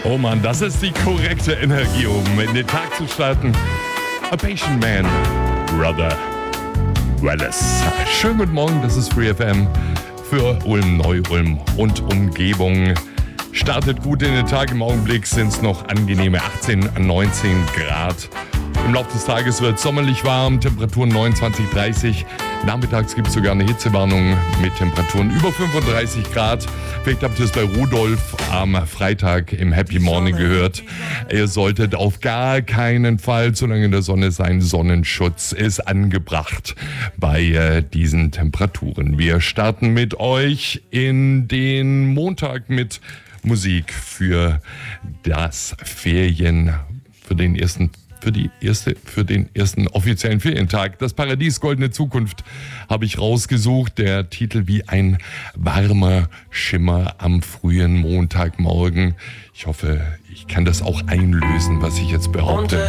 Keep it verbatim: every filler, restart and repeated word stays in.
Oh Mann, das ist die korrekte Energie, um in den Tag zu starten. A Patient Man, Brother Wallace. Schönen guten Morgen, das ist Free F M für Ulm, Neu-Ulm und Umgebung. Startet gut in den Tag, im Augenblick sind es noch angenehme achtzehn, neunzehn Grad. Im Laufe des Tages wird es sommerlich warm, Temperaturen neunundzwanzig, dreißig. Nachmittags gibt es sogar eine Hitzewarnung mit Temperaturen über fünfunddreißig Grad. Vielleicht habt ihr es bei Rudolf am Freitag im Happy Morning gehört. Ihr solltet auf gar keinen Fall, solange in der Sonne sein, Sonnenschutz ist angebracht bei äh, diesen Temperaturen. Wir starten mit euch in den Montag mit Musik für das Ferien, für den ersten Für, die erste, für den ersten offiziellen Ferientag. Das Paradies Goldene Zukunft habe ich rausgesucht. Der Titel wie ein warmer Schimmer am frühen Montagmorgen. Ich hoffe, ich kann das auch einlösen, was ich jetzt behaupte.